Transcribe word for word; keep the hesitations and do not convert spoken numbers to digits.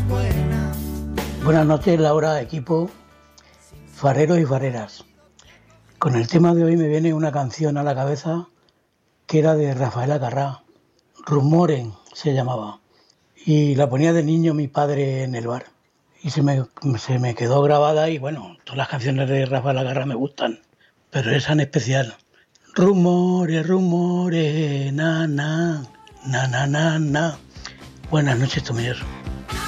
Buenas noches, Laura, equipo, fareros y fareras. Con el tema de hoy me viene una canción a la cabeza que era de Rafaela Carrà, Rumores se llamaba, y la ponía de niño mi padre en el bar y se me, se me quedó grabada. Y bueno, todas las canciones de Rafaela Carrà me gustan, pero esa en especial. Rumores, rumores, na, na, na, na, na, na. Buenas noches, Tomilloso.